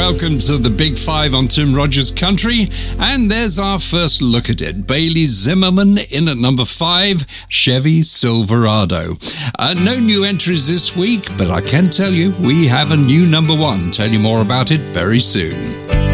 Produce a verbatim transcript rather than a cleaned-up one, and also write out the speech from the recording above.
Welcome to the Big Five on Tim Rogers Country, and there's our first look at it. Bailey Zimmerman in at number five, Chevy Silverado. Uh, no new entries this week, but I can tell you we have a new number one. Tell you more about it very soon.